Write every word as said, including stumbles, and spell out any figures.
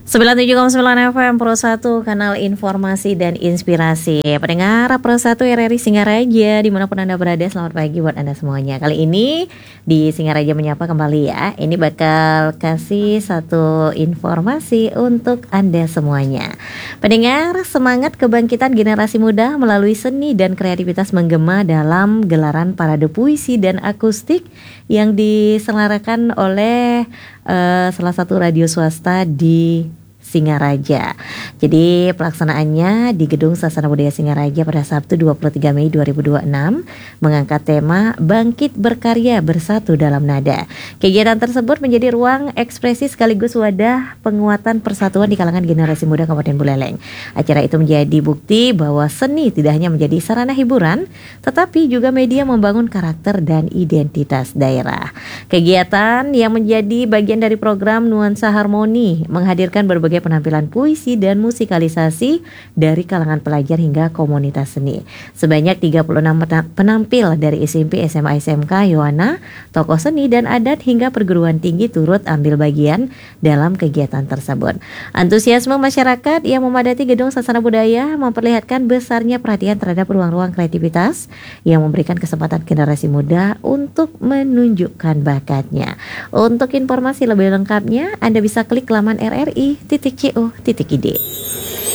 sembilan puluh tujuh koma sembilan F M Pro satu, kanal informasi dan inspirasi. Pendengar Pro satu R R I Singaraja, dimanapun Anda berada, selamat pagi buat Anda semuanya. Kali ini di Singaraja Menyapa kembali ya. Ini bakal kasih satu informasi untuk Anda semuanya. Pendengar, semangat kebangkitan generasi muda melalui seni dan kreativitas menggema dalam gelaran parade puisi dan akustik yang diselenggarakan oleh uh, salah satu radio swasta di Singaraja. Jadi pelaksanaannya di Gedung Sasana Budaya Singaraja pada Sabtu dua puluh tiga Mei dua ribu dua puluh enam mengangkat tema Bangkit Berkarya Bersatu Dalam Nada. Kegiatan tersebut menjadi ruang ekspresi sekaligus wadah penguatan persatuan di kalangan generasi muda Kabupaten Buleleng. Acara itu menjadi bukti bahwa seni tidak hanya menjadi sarana hiburan, tetapi juga media membangun karakter dan identitas daerah. Kegiatan yang menjadi bagian dari program Nuansa Harmoni menghadirkan berbagai penampilan puisi dan musikalisasi dari kalangan pelajar hingga komunitas seni. Sebanyak tiga puluh enam penampil dari S M P, S M A, S M K, Yohana, tokoh seni dan adat hingga perguruan tinggi turut ambil bagian dalam kegiatan tersebut. Antusiasme masyarakat yang memadati Gedung Sasana Budaya memperlihatkan besarnya perhatian terhadap ruang-ruang kreativitas yang memberikan kesempatan generasi muda untuk menunjukkan bakatnya. Untuk informasi lebih lengkapnya, Anda bisa klik laman R R I titik co titik id.